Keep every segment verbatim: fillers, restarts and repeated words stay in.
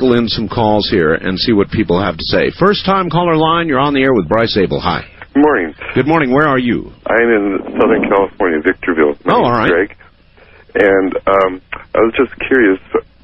sprinkle in some calls here and see what people have to say. First-time caller line, you're on the air with Bryce Abel. Hi. Good morning. Good morning. Where are you? I'm in Southern California, Victorville. My oh, all right. Greg. And um, I was just curious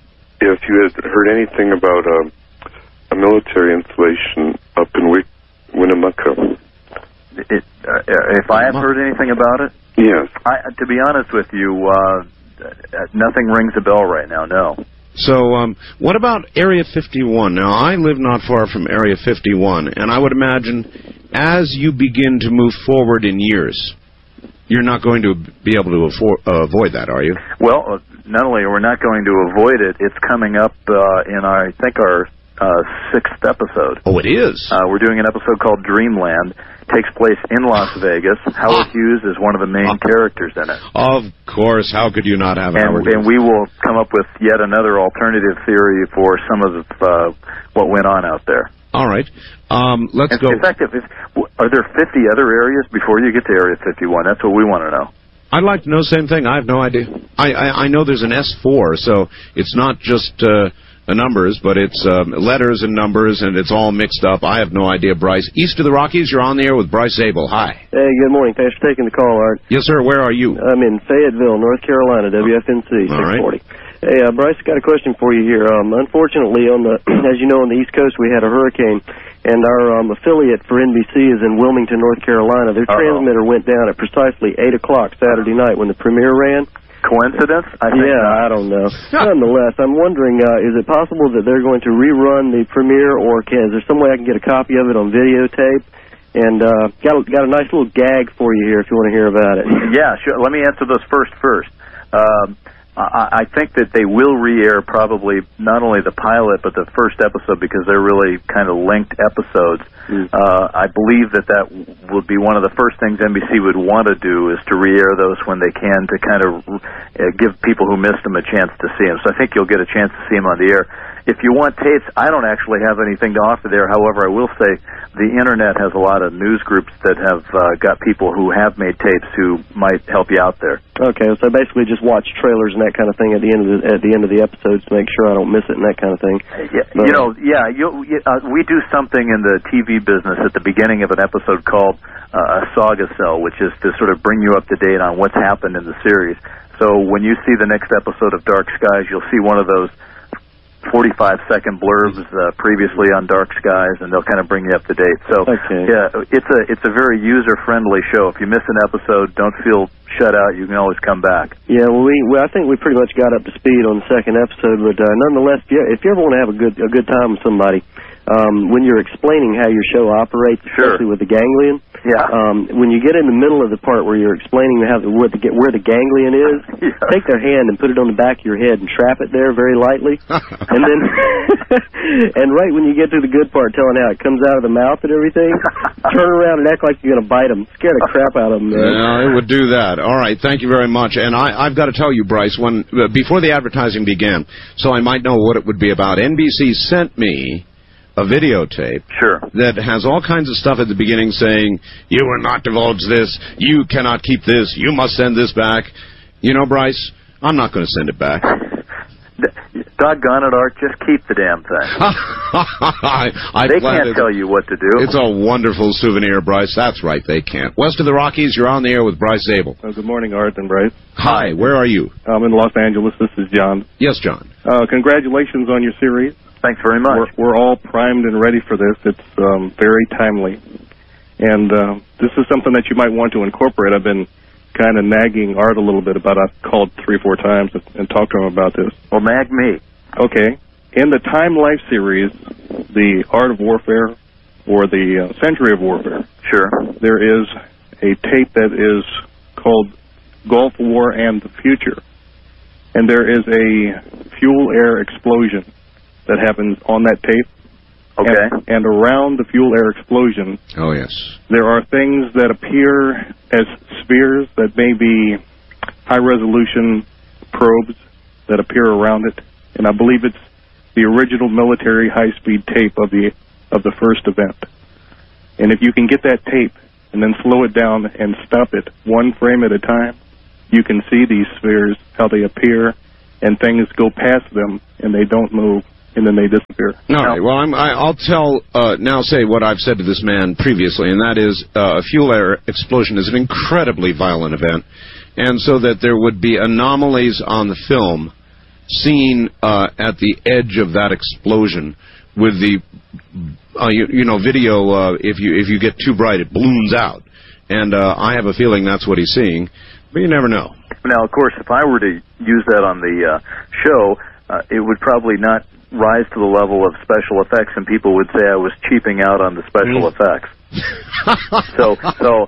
if you had heard anything about um, a military installation up in Wick Winnemucca. It, uh, if I have heard anything about it? Yes. I, to be honest with you, uh, nothing rings a bell right now, no. So, um, what about Area fifty-one? Now, I live not far from Area fifty-one, and I would imagine as you begin to move forward in years, you're not going to be able to afford, uh, avoid that, are you? Well, uh, not only are we not going to avoid it, it's coming up uh, in, our, I think, our uh, sixth episode. Oh, it is? Uh, we're doing an episode called Dreamland. Takes place in Las Vegas. Howard Hughes is one of the main characters in it. Of course. How could you not have and, Howard and we will come up with yet another alternative theory for some of the, uh, what went on out there. All right. Um, let's in, go. In fact, if, if, are there fifty other areas before you get to Area fifty-one? That's what we want to know. I'd like to know the same thing. I have no idea. I, I, I know there's an S four, so it's not just... Uh, The numbers, but it's um, letters and numbers, and it's all mixed up. I have no idea, Bryce. East of the Rockies, you're on the air with Bryce Abel. Hi. Hey, good morning. Thanks for taking the call, Art. Yes, sir. Where are you? I'm in Fayetteville, North Carolina, W F N C, all six forty. Right. Hey, uh, Bryce, got a question for you here. Um, unfortunately, on the, as you know, on the East Coast, we had a hurricane, and our um, affiliate for N B C is in Wilmington, North Carolina. Their Uh-oh. transmitter went down at precisely eight o'clock Saturday night when the premiere ran. Coincidence? I think yeah, not. I don't know. Nonetheless, I'm wondering, uh, is it possible that they're going to rerun the premiere, or can, is there some way I can get a copy of it on videotape? And uh, got, a, got a nice little gag for you here if you want to hear about it. Yeah, sure. Let me answer those first first. Um, I, I think that they will re-air probably not only the pilot but the first episode because they're really kind of linked episodes. Mm. Uh, I believe that that would be one of the first things N B C would want to do is to re-air those when they can to kind of uh, give people who missed them a chance to see them. So I think you'll get a chance to see them on the air. If you want tapes, I don't actually have anything to offer there. However, I will say the Internet has a lot of news groups that have uh, got people who have made tapes who might help you out there. Okay, so basically just watch trailers and that kind of thing at the end of the, at the end of the episodes to make sure I don't miss it and that kind of thing. Yeah, but, you know, yeah, you, you, uh, we do something in the T V business at the beginning of an episode called uh, a saga cell, which is to sort of bring you up to date on what's happened in the series. So when you see the next episode of Dark Skies, you'll see one of those forty-five second blurbs uh, previously on Dark Skies, and they'll kind of bring you up to date. So, okay. yeah, it's a it's a very user-friendly show. If you miss an episode, don't feel shut out. You can always come back. Yeah, well, we, well I think we pretty much got up to speed on the second episode, but uh, nonetheless, if you, if you ever want to have a good a good time with somebody, um, when you're explaining how your show operates, especially sure. with the ganglion, yeah. um, when you get in the middle of the part where you're explaining how the, where, the, where the ganglion is, yeah. take their hand and put it on the back of your head and trap it there very lightly, and then, and right when you get to the good part, telling how it comes out of the mouth and everything, turn around and act like you're going to bite them. Scare the crap out of them, man. Yeah, it would do that. All right, thank you very much. And I, I've got to tell you, Bryce, when uh, before the advertising began, so I might know what it would be about, N B C sent me a videotape sure. that has all kinds of stuff at the beginning saying, you will not divulge this, you cannot keep this, you must send this back. You know, Bryce, I'm not going to send it back. Doggone it, Art, just keep the damn thing. I, I they can't tell you what to do. It's a wonderful souvenir, Bryce. That's right, they can't. West of the Rockies, you're on the air with Bryce Abel. Oh, good morning, Art and Bryce. Hi, where are you? I'm in Los Angeles. This is John. Yes, John. Uh, congratulations on your series. Thanks very much. We're, we're all primed and ready for this. It's um, very timely. And uh, this is something that you might want to incorporate. I've been kind of nagging Art a little bit about it. I've called three or four times and, and talked to him about this. Well, nag me. Okay. In the Time Life series, the Art of Warfare or the uh, Century of Warfare, sure, there is a tape that is called Gulf War and the Future. And there is a fuel-air explosion that happens on that tape. Okay. And, and around the fuel-air explosion, oh yes, there are things that appear as spheres that may be high-resolution probes that appear around it. And I believe it's the original military high-speed tape of the of the first event. And if you can get that tape and then slow it down and stop it one frame at a time, you can see these spheres, how they appear, and things go past them, and they don't move. and then they disappear. All right. Well, I'm, I, I'll tell uh, now. Say what I've said to this man previously, and that is uh, a fuel air explosion is an incredibly violent event, and so that there would be anomalies on the film seen uh, at the edge of that explosion with the uh, you, you know video. Uh, if you if you get too bright, it balloons out, and uh, I have a feeling that's what he's seeing, but you never know. Now, of course, if I were to use that on the uh, show, uh, it would probably not rise to the level of special effects, and people would say I was cheaping out on the special mm. effects. so, so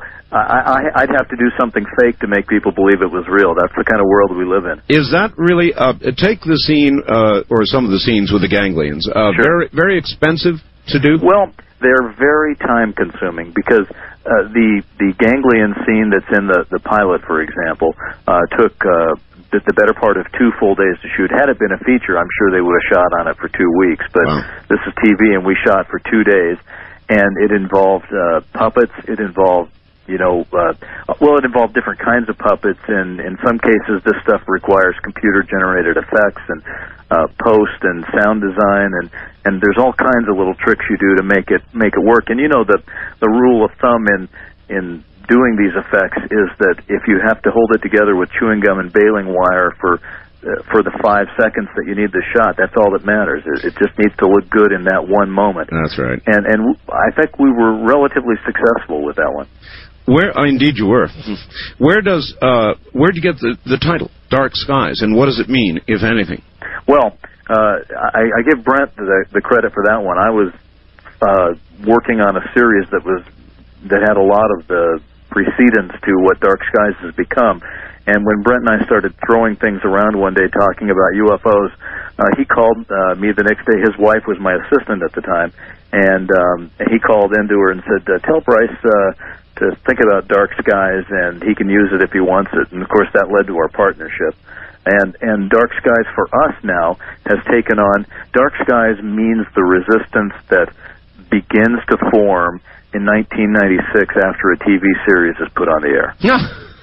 I, I, I'd have to do something fake to make people believe it was real. That's the kind of world we live in. Is that really? Uh, take the scene, uh, or some of the scenes with the ganglions. Uh, sure. Very, very expensive to do. Well, they're very time-consuming because uh, the the ganglion scene that's in the the pilot, for example, uh, took. Uh, The, the better part of two full days to shoot. Had it been a feature, I'm sure they would have shot on it for two weeks. But wow. This is T V, and we shot for two days, and it involved uh, puppets. It involved, you know, uh, well, it involved different kinds of puppets, and in some cases, this stuff requires computer-generated effects and uh, post and sound design, and and there's all kinds of little tricks you do to make it make it work. And you know, the the rule of thumb in in doing these effects is that if you have to hold it together with chewing gum and baling wire for uh, for the five seconds that you need the shot, that's all that matters. It, it just needs to look good in that one moment. That's right. And and I think we were relatively successful with that one. Where uh, indeed you were. Where does uh, where do you get the the title Dark Skies, and what does it mean, if anything? Well, uh, I, I give Brent the, the credit for that one. I was uh, working on a series that was that had a lot of the precedence to what Dark Skies has become. And when Brent and I started throwing things around one day talking about U F Os, uh, he called uh, me the next day. His wife was my assistant at the time, and um, he called into her and said, uh, tell Bryce uh, to think about Dark Skies, and he can use it if he wants it. And, of course, that led to our partnership. And, and Dark Skies for us now has taken on, Dark Skies means the resistance that begins to form in nineteen ninety-six after a T V series is put on the air. Yeah,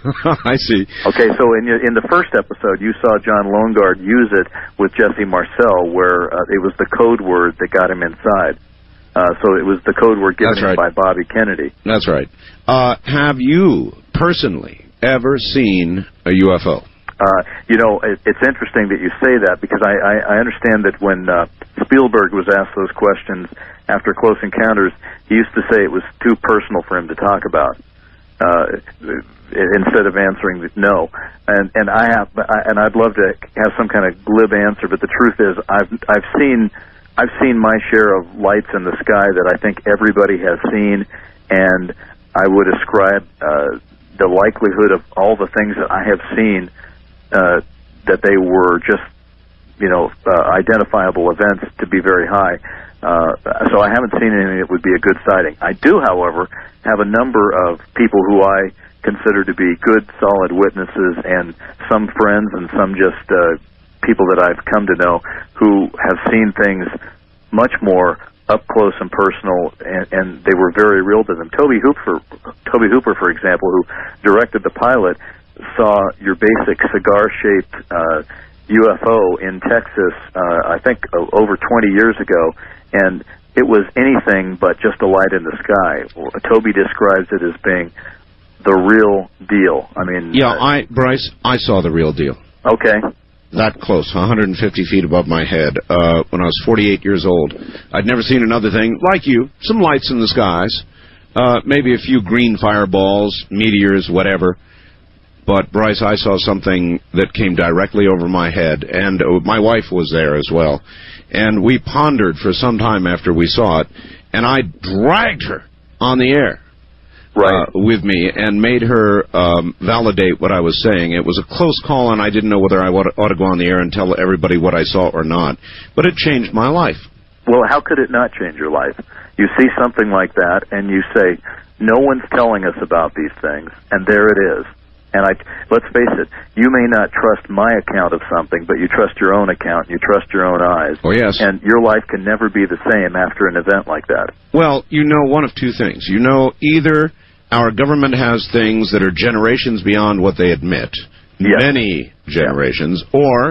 I see. Okay, so in in the first episode, you saw John Longard use it with Jesse Marcel, where uh, it was the code word that got him inside. Uh, so it was the code word given right. by Bobby Kennedy. That's right. Uh, have you personally ever seen a U F O? Uh, you know, it, it's interesting that you say that, because I, I, I understand that when uh, Spielberg was asked those questions after Close Encounters, he used to say it was too personal for him to talk about, uh, instead of answering no. And and I have, I, and I'd love to have some kind of glib answer, but the truth is, I've I've seen I've seen my share of lights in the sky that I think everybody has seen, and I would ascribe uh, the likelihood of all the things that I have seen. Uh, that they were just, you know, uh, identifiable events to be very high. Uh, so I haven't seen anything that would be a good sighting. I do, however, have a number of people who I consider to be good, solid witnesses, and some friends and some just uh, people that I've come to know who have seen things much more up close and personal, and, and they were very real to them. Toby Hooper, Toby Hooper, for example, who directed the pilot, saw your basic cigar-shaped uh, U F O in Texas, uh, I think uh, over twenty years ago, and it was anything but just a light in the sky. Toby describes it as being the real deal. I mean, yeah, uh, I Bryce, I saw the real deal. Okay. That close, one hundred fifty feet above my head, uh, when I was forty-eight years old. I'd never seen another thing like you. Some lights in the skies, uh, maybe a few green fireballs, meteors, whatever. But, Bryce, I saw something that came directly over my head, and uh, my wife was there as well. And we pondered for some time after we saw it, and I dragged her on the air right. uh, with me and made her um, validate what I was saying. It was a close call, and I didn't know whether I ought to go on the air and tell everybody what I saw or not. But it changed my life. Well, how could it not change your life? You see something like that, and you say, no one's telling us about these things, and there it is. And I, let's face it, you may not trust my account of something, but you trust your own account, you trust your own eyes. Oh, yes. And your life can never be the same after an event like that. Well, you know one of two things. You know, either our government has things that are generations beyond what they admit, yes. many generations, yeah. or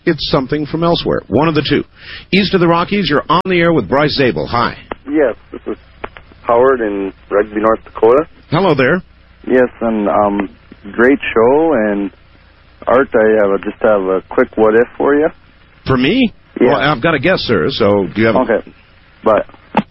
it's something from elsewhere. One of the two. East of the Rockies, you're on the air with Bryce Zabel. Hi. Yes, this is Howard in Rugby, North Dakota. Hello there. Yes, and um, great show. And Art, I have a, just have a quick what if for you. For me? Yeah. Well, I've got a guess, sir. So do you have? Okay, but.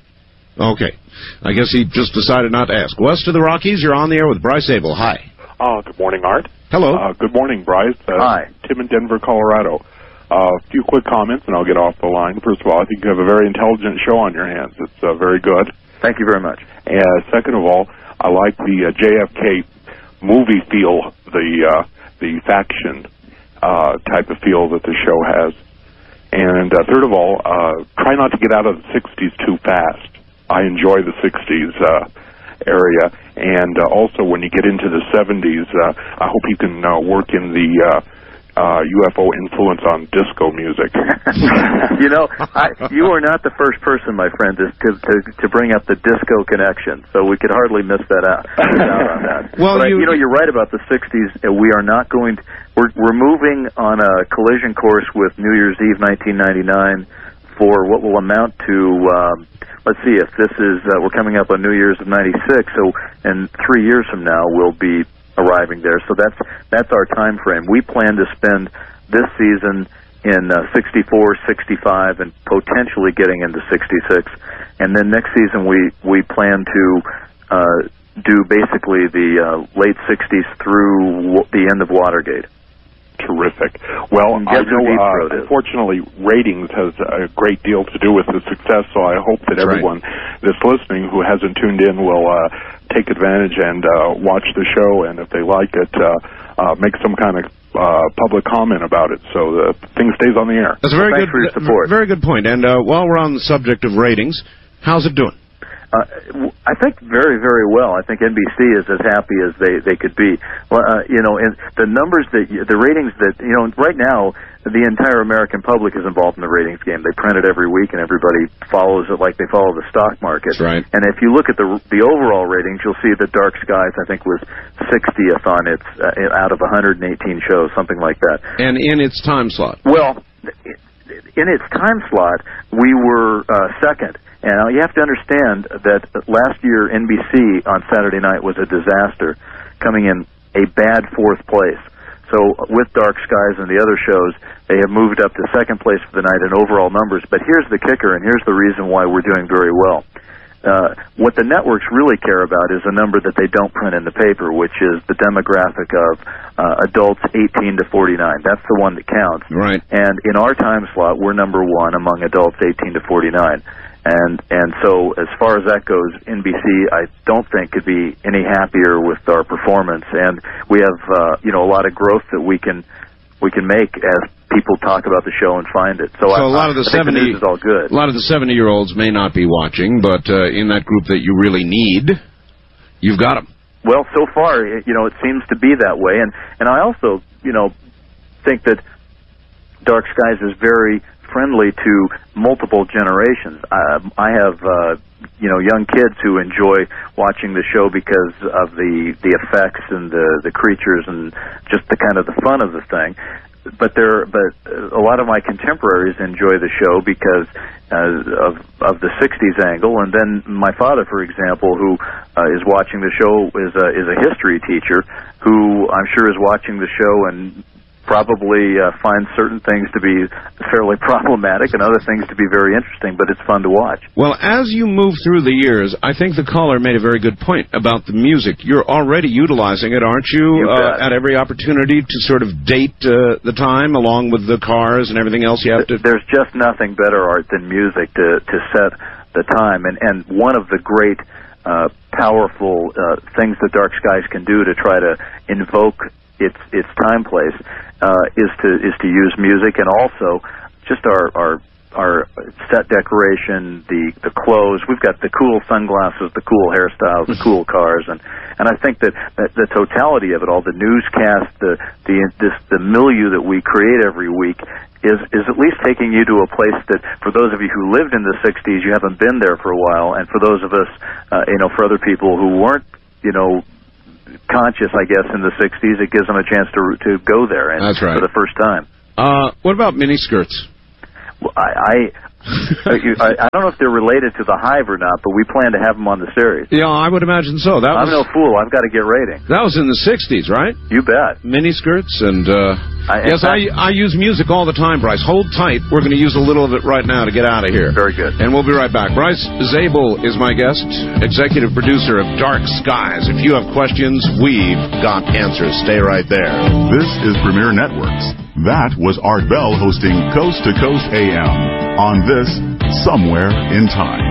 Okay. I guess he just decided not to ask. West of the Rockies, you're on the air with Bryce Zabel. Hi. Uh, good morning, Art. Hello. Uh, good morning, Bryce. Uh, Hi. Tim in Denver, Colorado. Uh, a few quick comments, and I'll get off the line. First of all, I think you have a very intelligent show on your hands. It's uh, very good. Thank you very much. And uh, second of all, I like the uh, J F K movie feel, the uh, the faction uh, type of feel that the show has. And uh, third of all, uh, try not to get out of the sixties too fast. I enjoy the sixties uh, area, and uh, also when you get into the seventies, uh, I hope you can uh, work in the uh, uh, U F O influence on disco music. You know, I, you are not the first person, my friend, to, to to bring up the disco connection, so we could hardly miss that out, miss out on that. Well, but you, I, you know, you're right about the sixties. We are not going to, we're, we're moving on a collision course with New Year's Eve nineteen ninety-nine for what will amount to, um, let's see, if this is, uh, we're coming up on New Year's of ninety-six, so in three years from now we'll be arriving there. So that's that's our time frame. We plan to spend this season in uh, sixty-four, sixty-five, and potentially getting into sixty-six. And then next season we, we plan to uh, do basically the uh, late sixties through w- the end of Watergate. Terrific. Well, I know, uh, unfortunately, ratings has a great deal to do with the success, so I hope that That's everyone right. that's listening who hasn't tuned in will uh, take advantage and uh, watch the show, and if they like it, uh, uh, make some kind of uh, public comment about it so the thing stays on the air. That's a very Well, thanks good, for your support. Very good point. And uh, while we're on the subject of ratings, how's it doing? Uh, I think very, very well. I think N B C is as happy as they, they could be. Well, uh, you know, and the numbers that, the ratings that, you know, right now, the entire American public is involved in the ratings game. They print it every week, and everybody follows it like they follow the stock market. That's right. And if you look at the the overall ratings, you'll see that Dark Skies, I think, was sixtieth on its, uh, out of one hundred eighteen shows, something like that. And in its time slot? Well, in its time slot, we were uh, second. And you have to understand that last year N B C on Saturday night was a disaster, coming in a bad fourth place. So with Dark Skies and the other shows, they have moved up to second place for the night in overall numbers. But here's the kicker, and here's the reason why we're doing very well. Uh, what the networks really care about is a number that they don't print in the paper, which is the demographic of uh, adults eighteen to forty-nine. That's the one that counts. Right. And in our time slot, we're number one among adults eighteen to forty-nine. And and so as far as that goes, N B C, I don't think, could be any happier with our performance. And we have uh, you know a lot of growth that we can we can make as people talk about the show and find it. So, so I, a lot of the I think seventy the news is all good. A lot of the seventy-year-olds may not be watching, but uh, in that group that you really need, you've got them. Well, so far, you know, it seems to be that way. And and I also, you know, think that Dark Skies is very friendly to multiple generations. Uh, I have, uh, you know, young kids who enjoy watching the show because of the the effects and the the creatures and just the kind of the fun of the thing. But there, but a lot of my contemporaries enjoy the show because uh, of of the sixties angle. And then my father, for example, who uh, is watching the show, is a is a history teacher who I'm sure is watching the show and probably uh, find certain things to be fairly problematic and other things to be very interesting, but it's fun to watch. Well, as you move through the years, I think the caller made a very good point about the music. You're already utilizing it, aren't you, You uh, bet. at every opportunity to sort of date uh, the time along with the cars and everything else you have to... There's just nothing better, Art, than music to, to set the time. And, and one of the great uh, powerful uh, things that Dark Skies can do to try to invoke its its time place uh, is to is to use music, and also just our our our set decoration, the the clothes. We've got the cool sunglasses, the cool hairstyles, the cool cars, and and I think that, that the totality of it all, the newscast, the the this the milieu that we create every week is is at least taking you to a place that, for those of you who lived in the sixties, you haven't been there for a while, and for those of us, uh, you know, for other people who weren't, you know, conscious, I guess, in the sixties, it gives them a chance to to go there and That's right. for the first time. Uh, what about miniskirts? Well, I, I, I I don't know if they're related to the Hive or not, but we plan to have them on the series. Yeah, I would imagine so. That I'm was, no fool. I've got to get ratings. That was in the sixties, right? You bet. Miniskirts and, uh... I, yes, fact, I, I use music all the time, Bryce. Hold tight. We're going to use a little of it right now to get out of here. Very good. And we'll be right back. Bryce Zabel is my guest, executive producer of Dark Skies. If you have questions, we've got answers. Stay right there. This is Premier Networks. That was Art Bell hosting Coast to Coast A M on this Somewhere in Time.